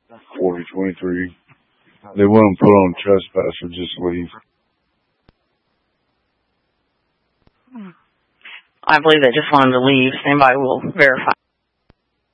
4023. They wouldn't put on trespass or just leave. I believe they just wanted to leave. Stand by, we'll verify.